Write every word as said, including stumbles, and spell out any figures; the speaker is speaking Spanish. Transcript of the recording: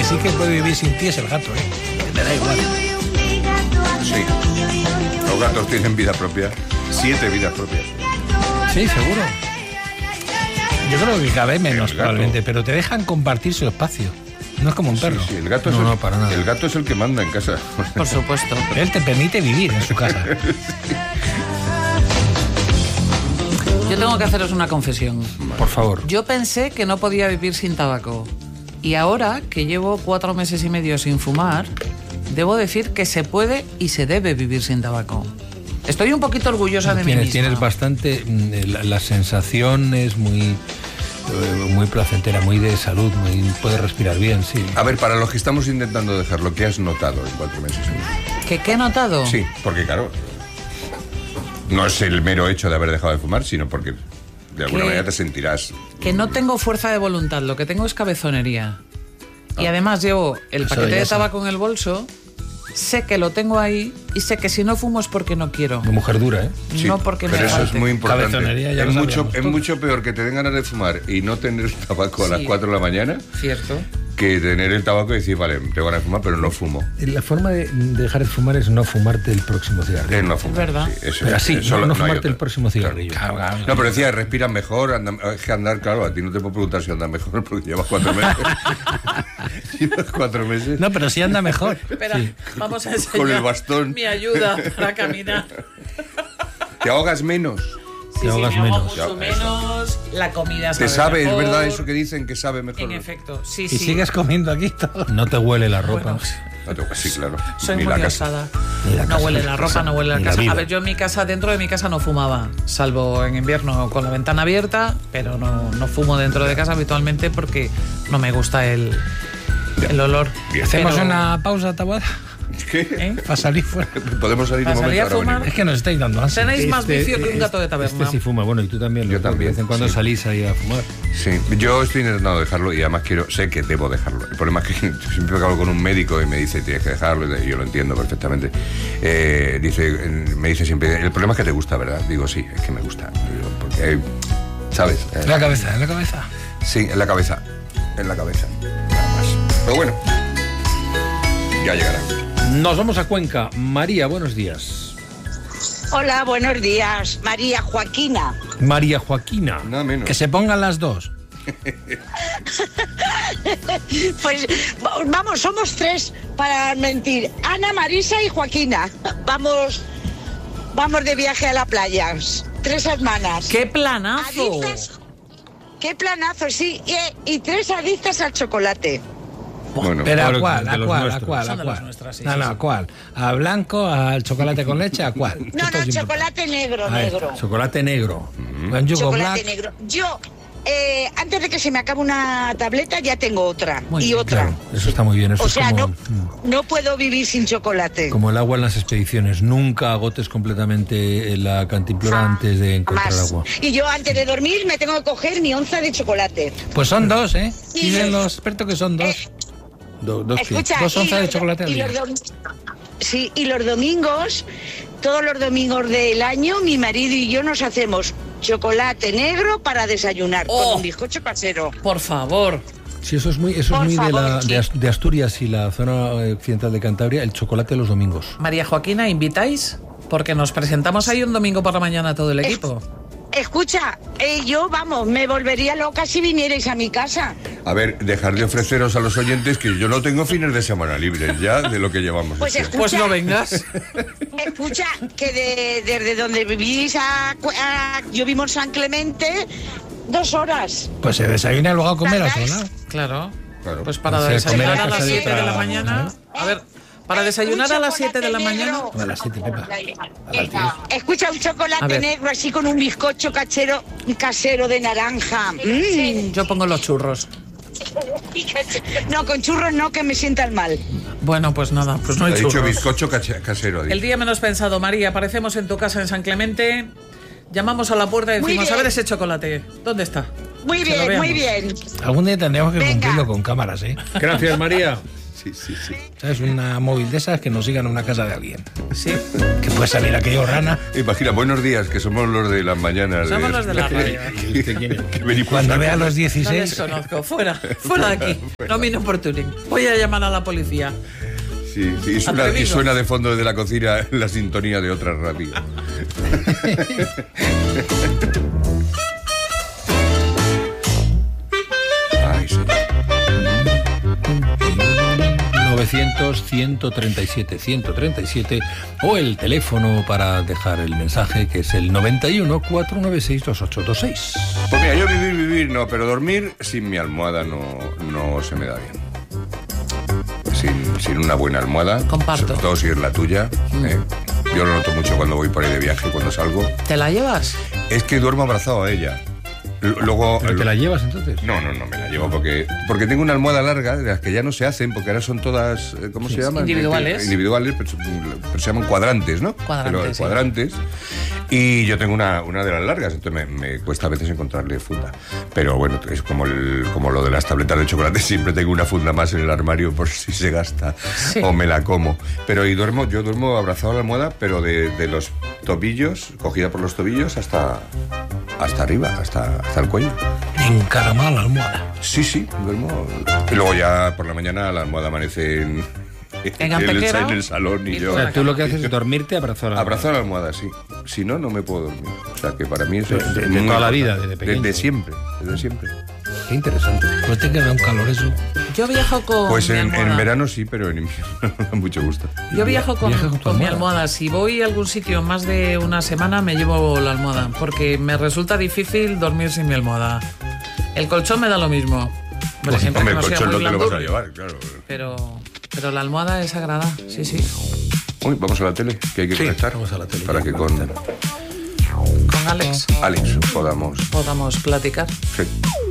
sí que puede vivir sin ti es el gato, ¿eh? Me da igual. Sí. Los gatos tienen vida propia. Siete vidas propias. Sí, seguro. Yo creo que cabe menos probablemente, pero te dejan compartir su espacio. No es como un perro. Sí, sí, el gato es no, el, no, para nada. El gato es el que manda en casa. Por supuesto. Él te permite vivir en su casa. Yo tengo que haceros una confesión. Por favor. Yo pensé que no podía vivir sin tabaco. Y ahora, que llevo cuatro meses y medio sin fumar, debo decir que se puede y se debe vivir sin tabaco. Estoy un poquito orgullosa de tienes, mí misma. Tienes bastante... La, la sensación es muy... muy placentera, muy de salud, muy, puedes respirar bien, sí. A ver, para los que estamos intentando dejarlo, ¿qué has notado en cuatro meses? ¿Qué, qué he notado? Sí, porque claro, no es el mero hecho de haber dejado de fumar, sino porque de alguna que, manera te sentirás... Que no tengo fuerza de voluntad, lo que tengo es cabezonería. Ah. Y además llevo el Eso paquete de eso. tabaco en el bolso, sé que lo tengo ahí y sé que si no fumo es porque no quiero. Una mujer dura, ¿eh? Sí, no porque pero me eso falte. es muy importante. Cabezonería, ya es, lo mucho, sabíamos es todos. mucho peor que te den ganas de fumar y no tener tabaco a Sí. las cuatro de la mañana Cierto. que tener el tabaco y decir, vale, tengo ganas de fumar, pero no fumo. La forma de dejar de fumar es no fumarte el próximo cigarrillo. Es no fumar. Es verdad. Sí, eso Pero es, así, eso no, no hay fumarte otra. el próximo cigarrillo. Claro, claro. No, pero decía, respiras mejor, anda, es que andar, claro, a ti no te puedo preguntar si andas mejor porque llevas cuatro meses. Llevas cuatro meses. No, pero sí anda mejor. Espera, Sí. vamos a enseñar Con el bastón. mi ayuda para caminar. Te ahogas menos. Sí, Te sí, ahogas me ahogo menos. mucho menos, la comida sabe Te sabe, mejor. es verdad eso que dicen que sabe mejor. En efecto, sí, Y sí. sigues comiendo aquí todo. No te huele la ropa. Bueno, No tengo- sí, claro. soy Ni muy la casa. osada. Ni la No casa, huele ni la la ropa, casa, no huele la ni la casa. vida. A ver, yo en mi casa, dentro de mi casa no fumaba, salvo en invierno con la ventana abierta, pero no, no fumo dentro de casa habitualmente porque no me gusta el, el olor. Bien. ¿Hacemos Pero- una pausa, Taboada? ¿Qué? ¿Eh? Para salir fuera. Podemos salir un ¿Para salir momento a ahora fumar? venimos. Es que nos estáis dando ansia. Tenéis más Este- vicio que un gato de Este taberna. sí fuma, bueno, y tú también. Yo ¿no? también, De vez en cuando sí. salís ahí a fumar. Sí, yo estoy intentando dejarlo y además quiero, sé que debo dejarlo. El problema es que siempre que hablo con un médico y me dice tienes que dejarlo, y yo lo entiendo perfectamente. Eh, dice, me dice siempre, el problema es que te gusta, ¿verdad? Digo, sí, es que me gusta. Digo, porque, ¿sabes? Eh, En la cabeza, en la cabeza. Sí, en la cabeza. En la cabeza. Nada más. Pero bueno, ya llegará. Nos vamos a Cuenca. María, buenos días. Hola, buenos días. María Joaquina. María Joaquina. Nada menos. Que se pongan las dos. Pues vamos, somos tres para mentir. Ana, Marisa y Joaquina. Vamos, vamos de viaje a la playa. Tres hermanas. ¡Qué planazo! Adictas. Qué planazo, sí. Y, y tres adictas al chocolate. Bueno, Pero ¿a ahora cuál? de ¿A los cuál? ¿A nuestros. cuál? ¿A Son de las cuál? nuestras, sí, No, sí, no, sí. ¿a cuál? ¿A blanco? ¿Al chocolate con leche? ¿A cuál? No, Esto no, es importante. chocolate negro, Ahí está, negro. chocolate negro. Con yugo Chocolate black. negro. Yo, eh, antes de que se me acabe una tableta, ya tengo otra. Muy y bien, otra. claro, eso está muy bien. Eso O es sea, como, no, mm, no puedo vivir sin chocolate. como el agua en las expediciones. Nunca agotes completamente la cantimplora antes de encontrar Más. agua. Y yo antes de dormir me tengo que coger mi onza de chocolate. Pues son dos, ¿eh? Y Dicen los- los expertos que son dos. Do- dos, qué? Escucha, dos y onzas de los- chocolate al y día. los dom- Sí, y los domingos, todos los domingos del año, mi marido y yo nos hacemos chocolate negro para desayunar Oh. con un bizcocho casero. Por favor. Sí, eso es muy, eso es Por muy de, favor, la, sí. de, As- de Asturias y la zona eh, occidental de Cantabria, el chocolate los domingos. María Joaquina, ¿invitáis? Porque nos presentamos ahí un domingo por la mañana todo el equipo. Escucha, eh, yo, vamos, me volvería loca si vinierais a mi casa. A ver, dejar de ofreceros a los oyentes que yo no tengo fines de semana libres ya de lo que llevamos. Pues este año. Pues no vengas. Escucha, que de- desde donde vivís a, Cu- a- yo vivo en San Clemente, dos horas. Pues se desayuna y luego a comer a otro lado. Claro. Claro. Pues para O sea, desayunar comer a a las casa de siete de la otra- mañana. A ver, para Eh, desayunar un a las siete de la chocolate mañana. negro. A las siete, Pepa. A las diez. Escucha, un A chocolate ver. negro así con un bizcocho cachero, casero de naranja. Mm. Yo pongo los churros. No, con churros no, que me sientan mal. Bueno, pues nada, pues no hay Ha dicho churros. bizcocho cache- casero. ha dicho. El día menos pensado, María, aparecemos en tu casa en San Clemente, llamamos a la puerta y Muy decimos, a bien. ver ese chocolate, ¿dónde está? Muy Que lo bien, muy veamos. bien. Algún día tendríamos que Venga. cumplirlo con cámaras, ¿eh? Gracias, María. Sí, sí, sí. ¿Sabes? Una móvil de esas que nos sigan a una casa de alguien. Sí. Que puede salir aquello rana. Imagina, buenos días, que somos los de las mañanas. Somos los de la radio. ¿Y usted quién es? Que venimos Cuando a- vea a los No les dieciséis... conozco. Fuera. Fuera de aquí. No me importunen. Voy a llamar a la policía. Sí, sí, y suena, y Atrevido. suena de fondo desde la cocina la sintonía de otra radio. Ay, sí. novecientos, ciento treinta y siete, ciento treinta y siete o el teléfono para dejar el mensaje que es el noventa y uno, cuatrocientos noventa y seis, veintiocho veintiséis. Pues mira, yo vivir, vivir no, pero dormir sin mi almohada no, no se me da bien. Sin, sin una buena almohada. Comparto. Sobre todo si es la tuya. ¿eh? Yo lo noto mucho cuando voy por ahí de viaje, cuando salgo. ¿Te la llevas? Es que duermo abrazado a ella. L- Luego. ¿Pero te la llevas entonces? No, no, no me la llevo porque porque tengo una almohada larga de las que ya no se hacen porque ahora son todas eh, ¿cómo se llaman? Individuales. Individuales, pero, pero se llaman cuadrantes, ¿no? Cuadrantes, Pero, sí. cuadrantes. Y yo tengo una, una de las largas, entonces me, me cuesta a veces encontrarle funda. Pero bueno, es como el, como lo de las tabletas de chocolate, siempre tengo una funda más en el armario por si se gasta Sí. o me la como. Pero y duermo, yo duermo abrazado a la almohada, pero de, de los tobillos, cogida por los tobillos hasta hasta arriba, hasta, hasta el cuello. Encaramada la almohada. Sí, sí, duermo. Y luego ya por la mañana la almohada amanece en, En el, Antequera en el salón y y yo... O tú sea, tú lo que haces es dormirte abrazado a la Abrazo a la almohada, sí. Si no, no me puedo dormir. O sea, que para mí eso De- es de- de muy toda la importante. vida, desde pequeño. Desde siempre, desde siempre. Qué interesante. Pues te queda un calor eso. Yo viajo con Pues mi en, almohada. en verano sí, pero en invierno da mucho gusto. Yo viajo con, Viaja con tu con mi almohada. almohada. Si voy a algún sitio más de una semana, me llevo la almohada. Porque me resulta difícil dormir sin mi almohada. El colchón me da lo mismo. Hombre, siempre Hombre, que el no sea colchón muy no te lo vas a blandurri. llevar, claro. Pero, pero la almohada es sagrada. Sí, sí. Uy, vamos a la tele, que hay que Sí, conectar. vamos a la tele, Para ya, que vamos con Con Alex Alex podamos... podamos platicar. Sí.